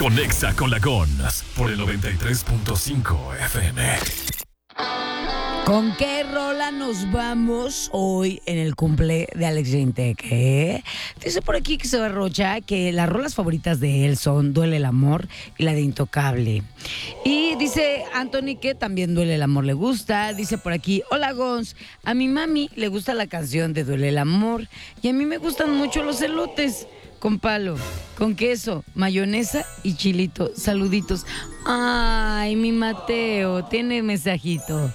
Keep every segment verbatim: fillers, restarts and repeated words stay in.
Conexa con la Gons por el noventa y tres punto cinco F M. ¿Con qué rola nos vamos hoy en el cumple de Alex Intec? ¿Eh? Dice por aquí que se Rocha que las rolas favoritas de él son Duele el amor y la de Intocable. Y dice Anthony que también Duele el amor le gusta. Dice por aquí, hola Gons, a mi mami le gusta la canción de Duele el amor y a mí me gustan mucho los elotes. Con palo, con queso, mayonesa y chilito. Saluditos. Ay, mi Mateo, tiene mensajito.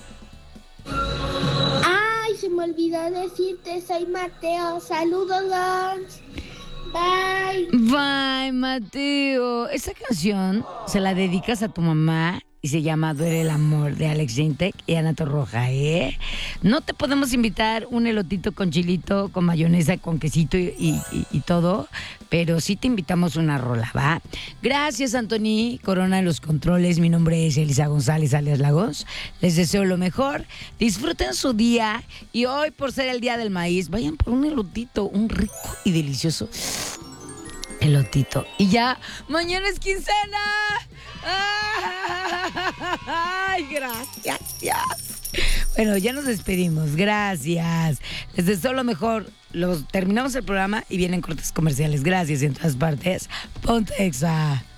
Ay, se me olvidó decirte, soy Mateo. Saludos, Gons. Bye. Bye, Mateo. Esa canción se la dedicas a tu mamá y se llama Duele el amor de Alex Intec y Ana Torroja, ¿eh? No te podemos invitar un elotito con chilito, con mayonesa, con quesito y, y, y todo, pero sí te invitamos una rola, ¿va? Gracias, Anthony Corona en los controles. Mi nombre es Elisa González, alias Lagos. Les deseo lo mejor. Disfruten su día y hoy, por ser el Día del Maíz, vayan por un elotito, un rico y delicioso elotito. Y ya, mañana es quincena. ¡Ay, gracias! Bueno, ya nos despedimos. Gracias. Les deseo lo mejor. Los, terminamos el programa y vienen cortes comerciales. Gracias en todas partes. Ponte Exa.